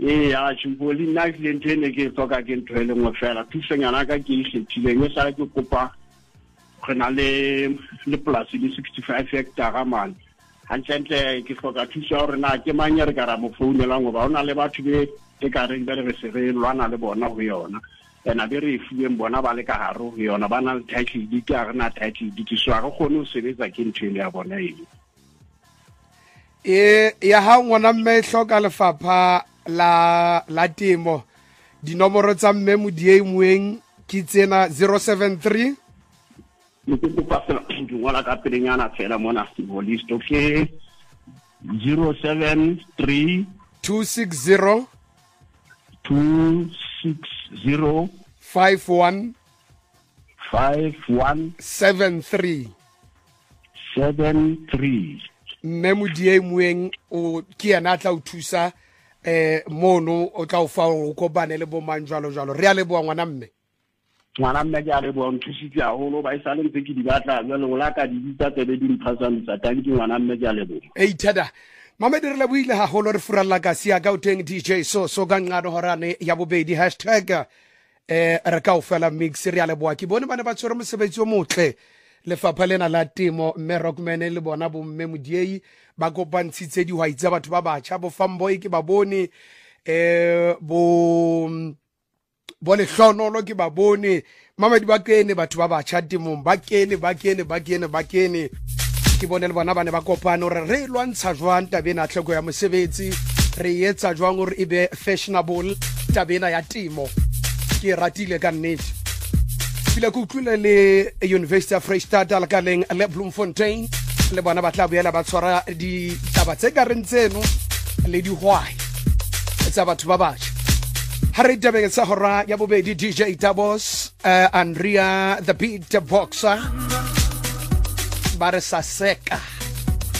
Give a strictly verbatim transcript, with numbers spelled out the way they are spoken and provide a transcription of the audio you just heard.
Eh a tshipoli nna ke ntene ke tsoka ke ntwele mo fela tshenyana ka ke ishethile mme sa ke kopa gona le le plus di sixty-five hectare man hantle ke hloka thuso ya rena ke manya re ka ra mo founela ngoba ona le batho be ke ka reng ba re se re lwana le bona go yona ena be re fuweng bona ba le ka haro go yona ba na le title deed ka rena title deed so a go kgone o sebetsa ke ntwele ya bona eno e ya ha ngwana mme hloka lefapha la la temo dinomoro tsa mme Modiei Moeng ke tsena zero seven three le ke kopa fela ke ngola ka pelenyana fela mona Sibolist okay zero seven three two six zero two six zero five one five one seven three seven three mme Modiei Moeng o ke yana tla o thusa eh mono o tla o fa o kopane le bo manjalo jalo re a le bo ngwana mme ngwana mme ke a le bo nthusitse a holo ba isa le ntse ke di batla jalo go la ka di bitsa tebe di mphasantsa tang ke ngwana mme ke a le bo ei thada mamedi re le buile ha holo re furalla ka sia ka o teng D J so so ga ngado horane ya bobedi hashtag eh re ka o fela mix re a le bo ke bone bana ba tshwere mosebetsi o motle lefapha lena la temo mme Rockman le bona bo mme Modiei ba kopantshitse dihwai tsa batho ba batjha bo Famboy ke ba bone eh bo bo le hlonolo ke ba bone mamedi ba kene batho ba batjha temong ba kene ba kene ba kene ba kene ke bone le bona bane ba kopana re re lwantsha jwang tabena tlhoko ya mosebetsi re etsa jwang gore e be fashionable tabena ya temo ke ratile ka nnete pila ku tlile le University of Freestata la kaleng le Bloemfontein le bona ba tla boela ba tshwara di taba tse ka rentseno le di hwai tsa batho ba batjha ha re tabeng tsa hora ya bobedi D J Tabos uh, Andrea the Beat Boxer ba re sa seka